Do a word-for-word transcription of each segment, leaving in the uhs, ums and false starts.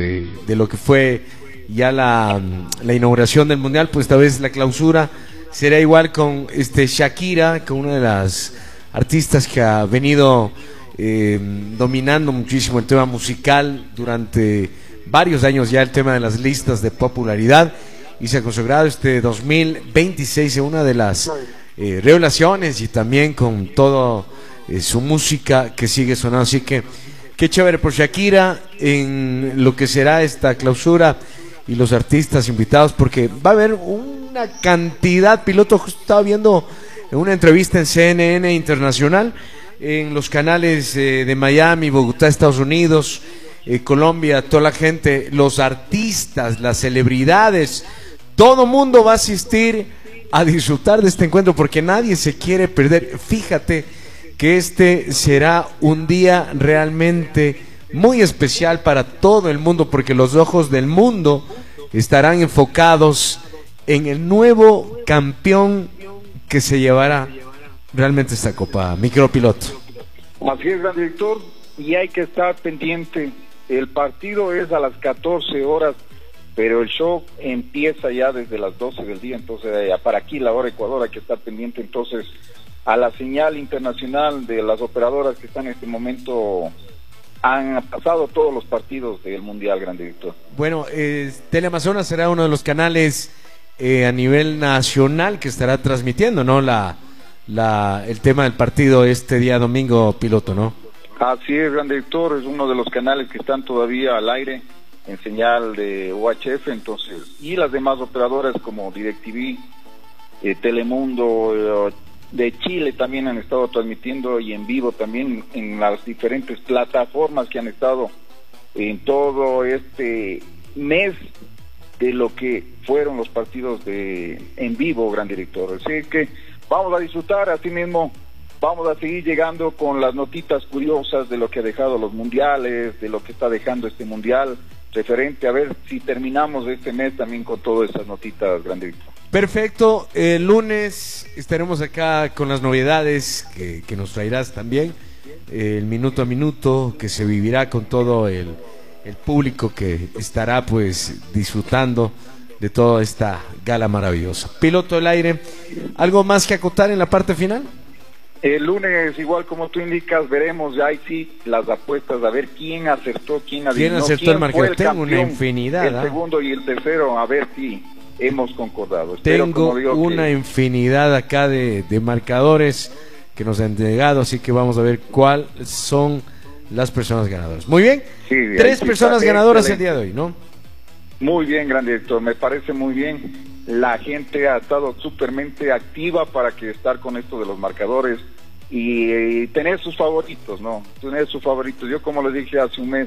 de, de lo que fue ya la, la inauguración del Mundial, pues esta vez la clausura será igual con este Shakira, con una de las artistas que ha venido eh, dominando muchísimo el tema musical durante varios años ya, el tema de las listas de popularidad, y se ha consagrado este dos mil veintiséis en una de las eh, revelaciones, y también con todo eh, su música que sigue sonando. Así que qué chévere por Shakira en lo que será esta clausura y los artistas invitados, porque va a haber una cantidad. Piloto, justo estaba viendo en una entrevista en C N N Internacional, en los canales eh, de Miami, Bogotá, Estados Unidos, eh, Colombia, toda la gente, los artistas, las celebridades, todo mundo va a asistir a disfrutar de este encuentro, porque nadie se quiere perder. Fíjate que este será un día realmente muy especial para todo el mundo, porque los ojos del mundo estarán enfocados en el nuevo campeón que se llevará realmente esta copa. Micropiloto. Así es, gran director, y hay que estar pendiente. El partido es a las catorce horas, pero el show empieza ya desde las doce del día, entonces ya para aquí la hora Ecuador hay que estar pendiente entonces a la señal internacional de las operadoras que están en este momento. Han pasado todos los partidos del Mundial, gran director. Bueno, eh, Teleamazonas será uno de los canales eh, a nivel nacional que estará transmitiendo, ¿no? La, la, el tema del partido este día domingo, piloto, ¿no? Así es, gran director, es uno de los canales que están todavía al aire en señal de U H F, entonces, y las demás operadoras como DirecTV, eh, Telemundo, eh, de Chile también han estado transmitiendo, y en vivo también en las diferentes plataformas que han estado en todo este mes de lo que fueron los partidos de en vivo, gran director. Así que vamos a disfrutar, así mismo vamos a seguir llegando con las notitas curiosas de lo que ha dejado los mundiales, de lo que está dejando este mundial, referente a ver si terminamos este mes también con todas esas notitas, gran director. Perfecto, el lunes estaremos acá con las novedades que, que nos traerás también, el minuto a minuto que se vivirá con todo el, el público que estará pues disfrutando de toda esta gala maravillosa. Piloto del aire, ¿algo más que acotar en la parte final? El lunes, igual como tú indicas, veremos ya ahí sí las apuestas, a ver quién acertó, quién adivinó, ¿Quién acertó quién el marcador? fue el Tengo campeón, una infinidad. el ¿eh? segundo y el tercero, a ver si hemos concordado. Espero, Tengo como digo, una que... infinidad acá de, de marcadores que nos han entregado, así que vamos a ver cuáles son las personas ganadoras. Muy bien, sí, tres personas está ganadoras excelente. el día de hoy, ¿no? Muy bien, gran director, me parece muy bien. La gente ha estado súpermente activa para que estar con esto de los marcadores y, y tener sus favoritos, ¿no? Tener sus favoritos. Yo, como les dije hace un mes,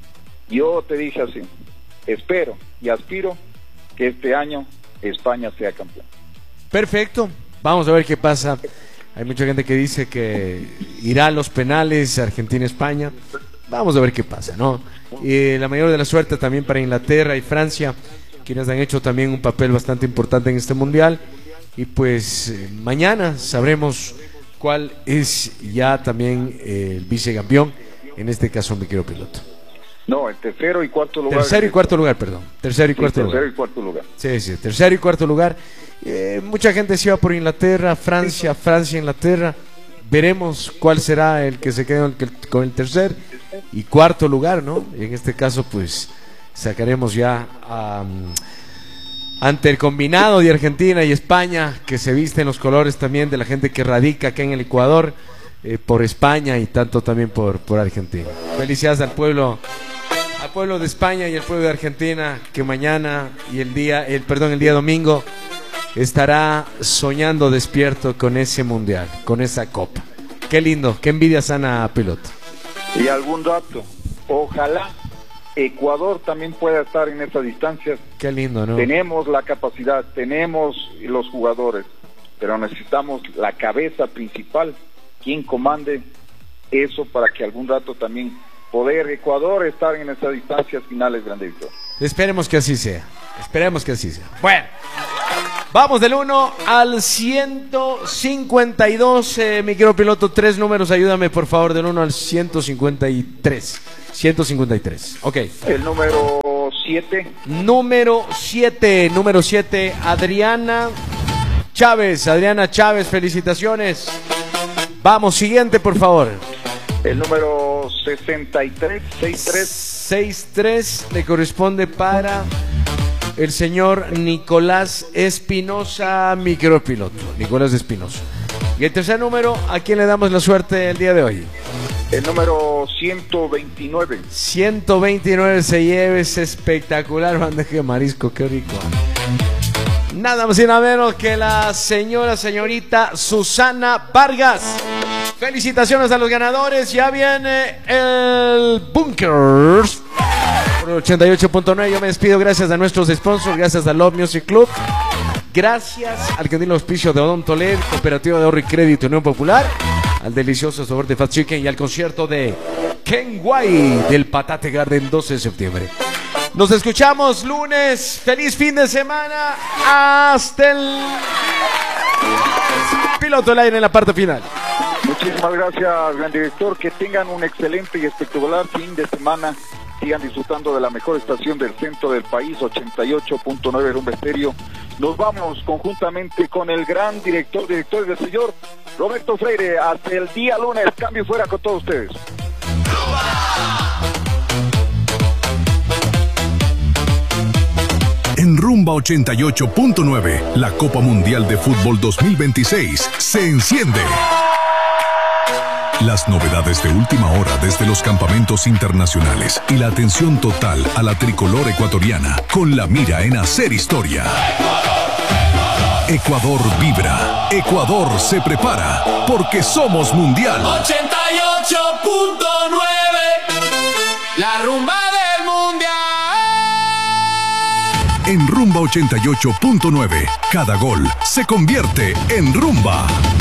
yo te dije así, espero y aspiro que este año España sea campeón. Perfecto, vamos a ver qué pasa. Hay mucha gente que dice que irá a los penales Argentina-España. Vamos a ver qué pasa, ¿no? Y la mayor de la suerte también para Inglaterra y Francia, quienes han hecho también un papel bastante importante en este mundial. Y pues eh, mañana sabremos cuál es ya también eh, el vicecampeón, en este caso mi querido piloto. No, el tercero y cuarto lugar. Tercero y cuarto lugar, perdón. Tercero y sí, cuarto tercero lugar. y cuarto lugar. Sí, sí, tercero y cuarto lugar. Eh, mucha gente se iba por Inglaterra, Francia, Francia, Inglaterra. Veremos cuál será el que se quede con el, con el tercer y cuarto lugar, ¿no? Y en este caso, pues, sacaremos ya um, ante el combinado de Argentina y España, que se visten los colores también de la gente que radica acá en el Ecuador, eh, por España y tanto también por, por Argentina. Felicidades al pueblo, al pueblo de España y al pueblo de Argentina, que mañana y el día, el perdón, el día domingo estará soñando despierto con ese mundial, con esa copa. Qué lindo, qué envidia sana, piloto. Y algún dato, ojalá Ecuador también pueda estar en estas distancias. Qué lindo, ¿no? Tenemos la capacidad, tenemos los jugadores, pero necesitamos la cabeza principal, quien comande eso para que algún rato también poder Ecuador estar en esas distancias finales, grandito. Esperemos que así sea, esperemos que así sea. Bueno, vamos del uno al ciento cincuenta y dos, eh, mi querido piloto, tres números, ayúdame por favor, del uno al ciento cincuenta y tres. ciento cincuenta y tres, ok. El número número siete. Número siete, número siete, Adriana Chávez. Adriana Chávez, felicitaciones. Vamos, siguiente, por favor. El número sesenta y tres, sesenta y tres. sesenta y tres le corresponde para el señor Nicolás Espinosa, micropiloto. Nicolás Espinosa. Y el tercer número, ¿a quién le damos la suerte el día de hoy? El número ciento veintinueve. ciento veintinueve se lleva ese espectacular bandeja de marisco, qué rico. Nada más y nada menos que la señora, señorita Susana Vargas. Felicitaciones a los ganadores. Ya viene el Bunkers por el ochenta y ocho punto nueve. Yo me despido gracias a nuestros sponsors, gracias a Love Music Club, gracias al que tiene el auspicio de Odontoled, Cooperativa de Ahorro y Crédito Unión Popular, al delicioso sabor de Fat Chicken y al concierto de Ken White del Patate Garden doce de septiembre. Nos escuchamos lunes. Feliz fin de semana. Hasta el piloto del aire en la parte final. Muchísimas gracias, gran director. Que tengan un excelente y espectacular fin de semana. Sigan disfrutando de la mejor estación del centro del país, ochenta y ocho punto nueve Rumba Estéreo. Nos vamos conjuntamente con el gran director, director del señor Roberto Freire. Hasta el día lunes. Cambio fuera con todos ustedes. En Rumba ochenta y ocho punto nueve, la Copa Mundial de Fútbol dos mil veintiséis se enciende. Las novedades de última hora desde los campamentos internacionales y la atención total a la tricolor ecuatoriana con la mira en hacer historia. Ecuador vibra, Ecuador se prepara, porque somos mundial. ochenta y ocho punto nueve, la rumba del mundial. En Rumba ochenta y ocho punto nueve, cada gol se convierte en rumba.